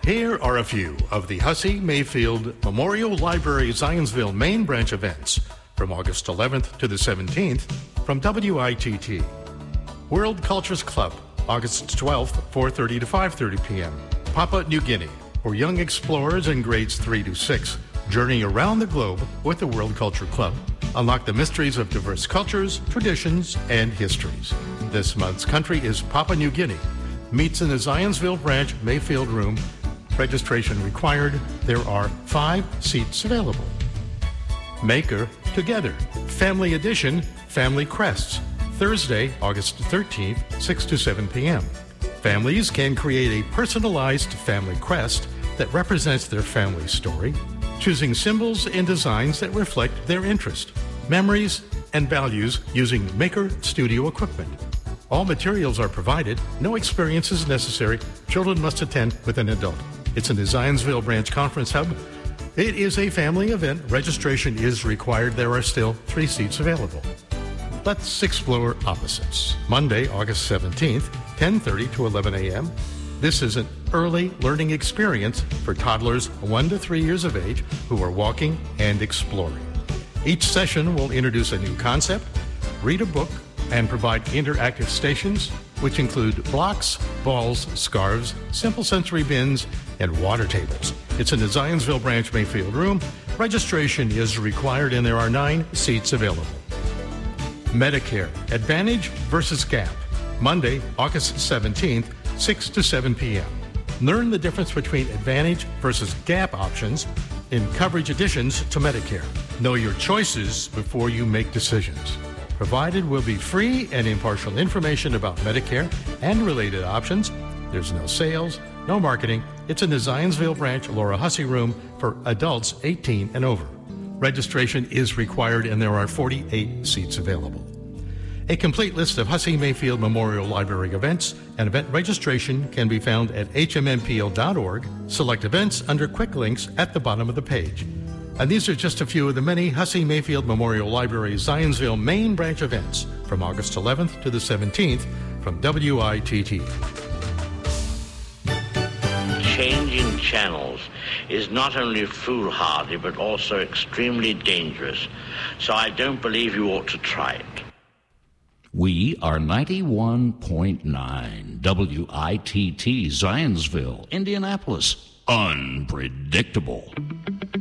Here are a few of the Hussey Mayfield Memorial Library Zionsville main branch events from August 11th to the 17th from WITT. World Cultures Club, August 12th, 4:30 to 5:30 p.m. Papua New Guinea, for young explorers in grades 3 to 6. Journey around the globe with the World Culture Club. Unlock the mysteries of diverse cultures, traditions, and histories. This month's country is Papua New Guinea. Meets in the Zionsville branch Mayfield room. Registration required. There are 5 seats available. Maker Together, Family Edition, Family Crests. Thursday, August 13th, 6 to 7 p.m. Families can create a personalized family crest that represents their family story, choosing symbols and designs that reflect their interest, memories, and values using Maker Studio equipment. All materials are provided. No experience is necessary. Children must attend with an adult. It's in the Zionsville Branch Conference Hub. It is a family event. Registration is required. There are still 3 seats available. Let's explore opposites. Monday, August 17th, 10:30 to 11 a.m. This is an early learning experience for toddlers 1 to 3 years of age who are walking and exploring. Each session will introduce a new concept, read a book, and provide interactive stations, which include blocks, balls, scarves, simple sensory bins, and water tables. It's in the Zionsville Branch Mayfield room. Registration is required, and there are 9 seats available. Medicare Advantage versus Gap, Monday, August 17th, 6 to 7 p.m. Learn the difference between Advantage versus Gap options in coverage additions to Medicare. Know your choices before you make decisions. Provided will be free and impartial information about Medicare and related options. There's no sales, no marketing. It's in the Zionsville Branch Laura Hussey room for adults 18 and over. Registration is required, and there are 48 seats available. A complete list of Hussey Mayfield Memorial Library events and event registration can be found at hmmmpl.org. Select events under quick links at the bottom of the page. And these are just a few of the many Hussey Mayfield Memorial Library Zionsville main branch events from August 11th to the 17th from WITT. Changing channels is not only foolhardy but also extremely dangerous. So I don't believe you ought to try it. We are 91.9 WITT Zionsville, Indianapolis. Unpredictable.